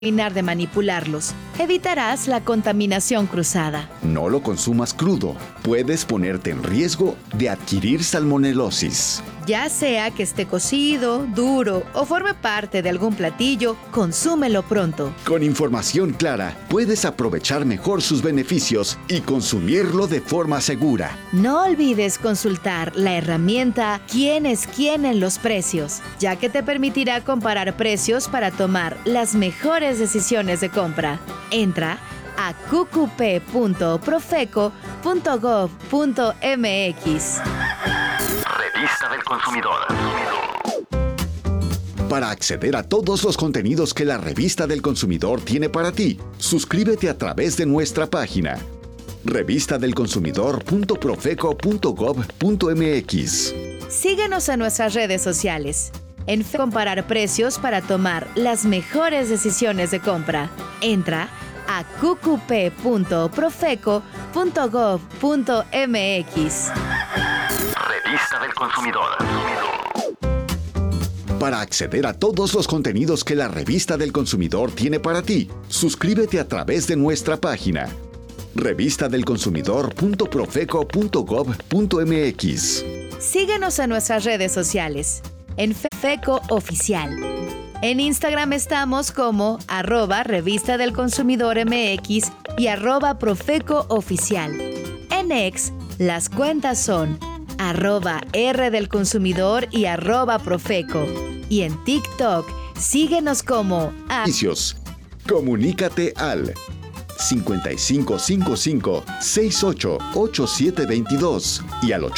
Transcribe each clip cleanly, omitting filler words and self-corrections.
terminar de manipularlos. Evitarás la contaminación cruzada. No lo consumas crudo. Puedes ponerte en riesgo de adquirir salmonelosis. Ya sea que esté cocido, duro o forme parte de algún platillo, consúmelo pronto. Con información clara, puedes aprovechar mejor sus beneficios y consumirlo de forma segura. No olvides consultar la herramienta ¿Quién es quién en los precios?, ya que te permitirá comparar precios para tomar las mejores decisiones de compra. Entra a qqp.profeco.gov.mx. Revista del Consumidor. Para acceder a todos los contenidos que la Revista del Consumidor tiene para ti, suscríbete a través de nuestra página revistadelconsumidor.profeco.gov.mx. Síguenos en nuestras redes sociales. En comparar precios para tomar las mejores decisiones de compra. Entra a qqp.profeco.gov.mx. Revista del Consumidor. Para acceder a todos los contenidos que la Revista del Consumidor tiene para ti, suscríbete a través de nuestra página revistadelconsumidor.profeco.gov.mx. Síguenos en nuestras redes sociales. En Profeco Oficial. En Instagram estamos como @Revista del Consumidor MX y @Profeco Oficial. En X, las cuentas son @R del Consumidor y @Profeco. Y en TikTok, síguenos como Comunícate al 5555-688722 y al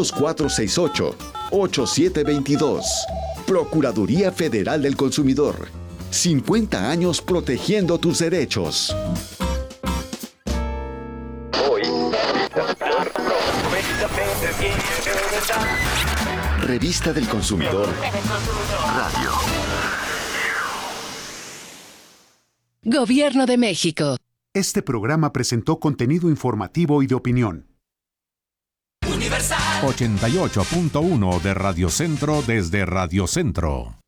800-468-8722. Procuraduría Federal del Consumidor. 50 años protegiendo tus derechos. Hoy. Revista del Consumidor. Radio. Gobierno de México. Este programa presentó contenido informativo y de opinión. 88.1 de Radio Centro desde Radio Centro.